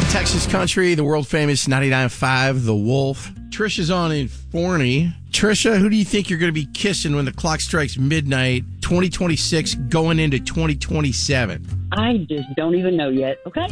Texas country, the world famous 99.5, The Wolf. Trisha's on in Forney. Trisha, who do you think you're going to be kissing when the clock strikes midnight, 2026, going into 2027? I just don't even know yet, okay?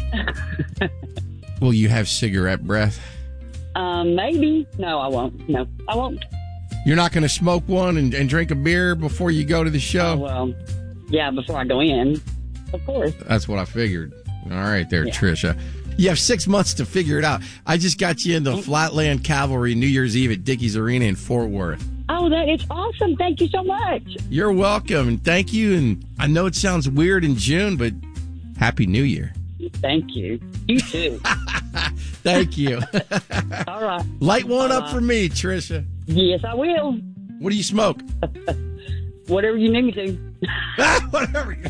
Will you have cigarette breath? Maybe. No, I won't. No, I won't. You're not going to smoke one and drink a beer before you go to the show? Well, yeah, before I go in, of course. That's what I figured. All right there, yeah. Trisha. You have 6 months to figure it out. I just got you into Flatland Cavalry New Year's Eve at Dickies Arena in Fort Worth. Oh, that is awesome. Thank you so much. You're welcome, and thank you. And I know it sounds weird in June, but Happy New Year. Thank you. You too. Thank you. All right. Light one up for me, Trisha. Yes, I will. What do you smoke? Whatever you need me to. Whatever.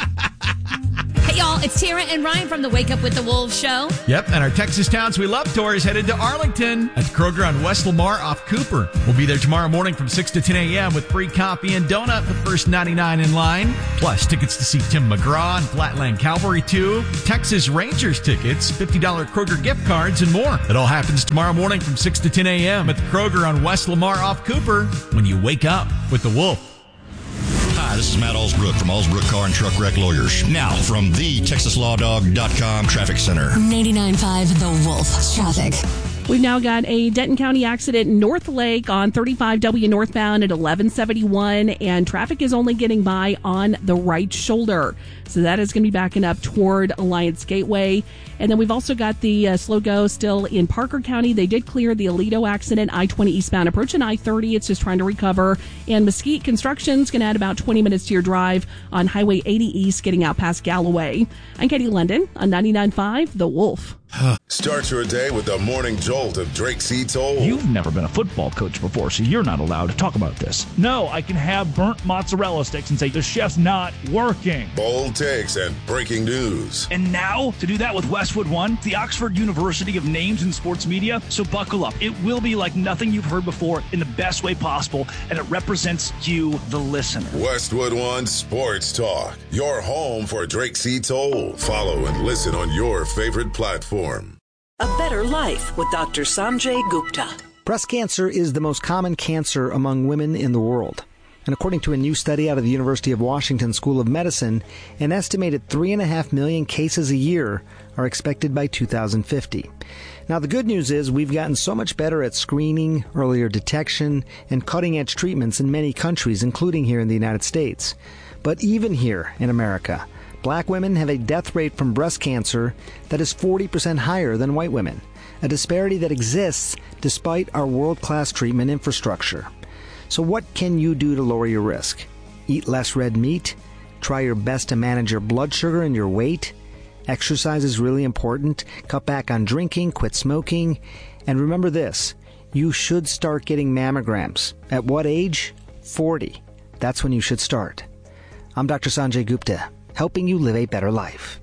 Hey, y'all, it's Tara and Ryan from the Wake Up with the Wolves show. Yep, and our Texas Towns We Love tour is headed to Arlington at Kroger on West Lamar off Cooper. We'll be there tomorrow morning from 6 to 10 a.m. with free coffee and donut, the first 99 in line. Plus, tickets to see Tim McGraw and Flatland Cavalry 2, Texas Rangers tickets, $50 Kroger gift cards, and more. It all happens tomorrow morning from 6 to 10 a.m. at the Kroger on West Lamar off Cooper when you wake up with the Wolf. Hi, this is Matt Allsbrook from Allsbrook Car and Truck Wreck Lawyers. Now, from the TexasLawDog.com Traffic Center. 99.5 The Wolf Traffic. We've now got a Denton County accident in North Lake on 35W northbound at 1171, and traffic is only getting by on the right shoulder. So that is going to be backing up toward Alliance Gateway. And then we've also got the slow go still in Parker County. They did clear the Aledo accident, I-20 eastbound approach and I-30. It's just trying to recover. And Mesquite Construction's going to add about 20 minutes to your drive on Highway 80 East, getting out past Galloway. I'm Katie London on 99.5 The Wolf. Start your day with the morning jolt of Drake C. Toll. You've never been a football coach before, so you're not allowed to talk about this. No, I can have burnt mozzarella sticks and say the chef's not working. Bold takes and breaking news. And now, to do that with Westwood One, the Oxford University of Names in Sports Media. So buckle up. It will be like nothing you've heard before in the best way possible, and it represents you, the listener. Westwood One Sports Talk, your home for Drake C. Toll. Follow and listen on your favorite platform. A Better Life with Dr. Sanjay Gupta. Breast cancer is the most common cancer among women in the world. And according to a new study out of the University of Washington School of Medicine, an estimated 3.5 million cases a year are expected by 2050. Now, the good news is we've gotten so much better at screening, earlier detection, and cutting-edge treatments in many countries, including here in the United States. But even here in America, Black women have a death rate from breast cancer that is 40% higher than white women, a disparity that exists despite our world-class treatment infrastructure. So what can you do to lower your risk? Eat less red meat? Try your best to manage your blood sugar and your weight? Exercise is really important. Cut back on drinking, quit smoking. And remember this, you should start getting mammograms. At what age? 40. That's when you should start. I'm Dr. Sanjay Gupta, helping you live a better life.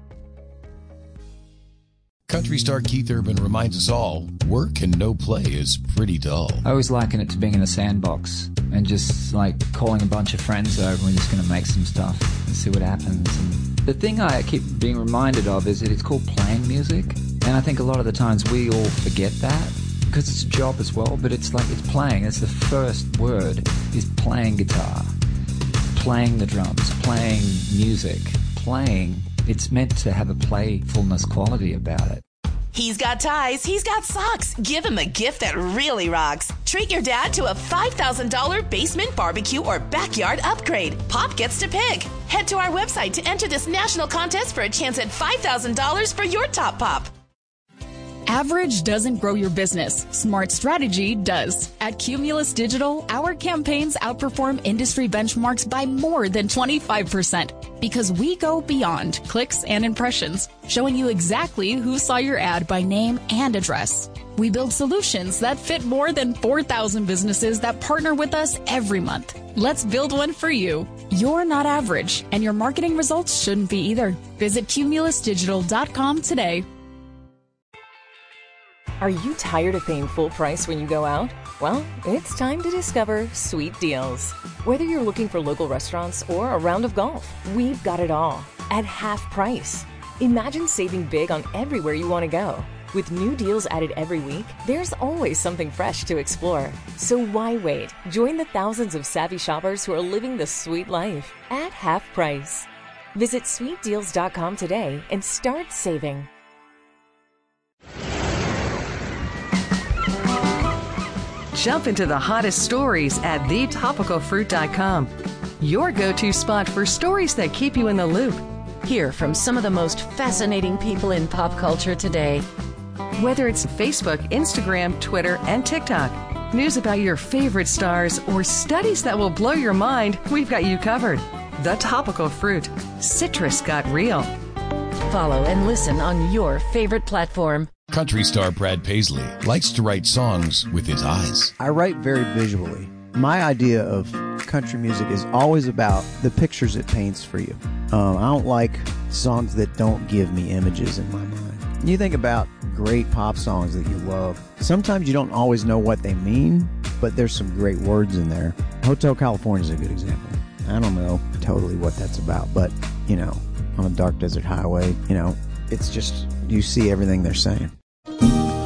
Country star Keith Urban reminds us all, work and no play is pretty dull. I always liken it to being in a sandbox and just like calling a bunch of friends over and we're just going to make some stuff and see what happens. And the thing I keep being reminded of is that it's called playing music. And I think a lot of the times we all forget that because it's a job as well, but it's like it's playing. It's the first word is playing guitar, playing the drums, playing music, playing. It's meant to have a playfulness quality about it. He's got ties. He's got socks. Give him a gift that really rocks. Treat your dad to a $5,000 basement barbecue or backyard upgrade. Pop gets to pick. Head to our website to enter this national contest for a chance at $5,000 for your top pop. Average doesn't grow your business. Smart strategy does. At Cumulus Digital, our campaigns outperform industry benchmarks by more than 25% because we go beyond clicks and impressions, showing you exactly who saw your ad by name and address. We build solutions that fit more than 4,000 businesses that partner with us every month. Let's build one for you. You're not average, and your marketing results shouldn't be either. Visit cumulusdigital.com today. Are you tired of paying full price when you go out? Well, it's time to discover Sweet Deals. Whether you're looking for local restaurants or a round of golf, we've got it all at half price. Imagine saving big on everywhere you want to go. With new deals added every week, there's always something fresh to explore. So why wait? Join the thousands of savvy shoppers who are living the sweet life at half price. Visit sweetdeals.com today and start saving. Jump into the hottest stories at thetopicalfruit.com. Your go-to spot for stories that keep you in the loop. Hear from some of the most fascinating people in pop culture today. Whether it's Facebook, Instagram, Twitter, and TikTok, news about your favorite stars, or studies that will blow your mind, we've got you covered. The Topical Fruit. Citrus got real. Follow and listen on your favorite platform. Country star Brad Paisley likes to write songs with his eyes. I write very visually. My idea of country music is always about the pictures it paints for you. I don't like songs that don't give me images in my mind. You think about great pop songs that you love. Sometimes you don't always know what they mean, but there's some great words in there. Hotel California is a good example. I don't know totally what that's about, but, on a dark desert highway, it's just, you see everything they're saying.